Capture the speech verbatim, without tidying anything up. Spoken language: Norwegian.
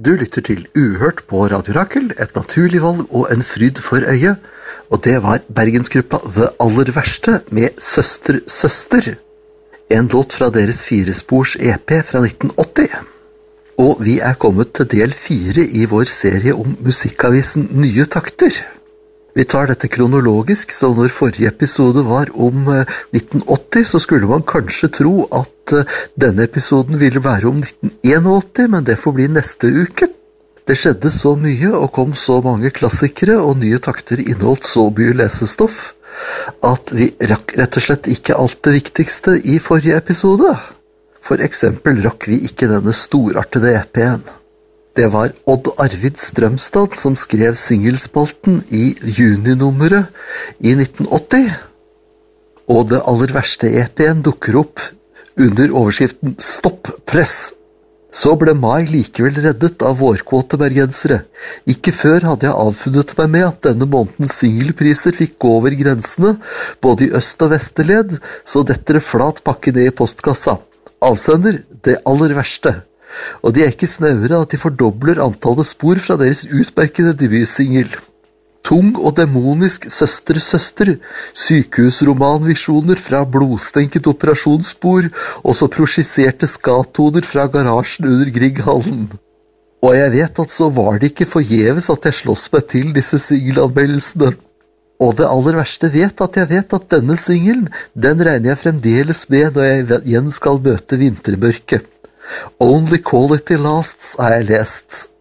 Du lytter til Uhørt på Radio Rakel, et naturlig valg og en fryd for øyet. Og det var Bergensgruppa The Aller Verste med Søster, Søster. En låt fra deres firespors E P fra nitten åtti. Og vi er kommet til del fire i vår serie om musikkavisen Nye Takter. Vi tar dette kronologisk, så når forrige episode var om nitten åtti, så skulle man kanskje tro at denne episoden ville være om nitten åttién, men det får bli neste uke. Det skjedde så mye og kom så mange klassikere, og Nye Takter inneholdt så mye lesestoff, at vi rakk rett og slett ikke alt det viktigste i forrige episode. For eksempel rakk vi ikke denne storartede E P-en. Det var Odd Arvid Strømstad som skrev singelspalten i juninummeret i nitten åtti, og det aller verste E P-en dukker opp under overskriften Stopp press. Så ble mai likevel reddet av vårkåte bergensere. Ikke før hadde jeg avfunnet meg med at denne månedens singelpriser fikk gå over grensene, både i øst- og vesterled, så detter det flat pakke ned i postkassa. Avsender, det aller verste. Og de er ikke snevere at de fordobler antallet spor fra deres utmerkede debutsingel. Tung og demonisk Søster, Søster, sykehusromanvisjoner fra blodstenket operasjonsspor, og så prosjiserte skatoner fra garasjen under Grieghallen. Og jeg vet at så var det ikke forgjeves at jeg slåss meg til disse singelanmeldelsene. Og det aller verste vet at jeg vet at denne singelen, den regner jeg fremdeles med når jeg igjen skal møte vintermørket. Only Quality Lasts har jeg lest.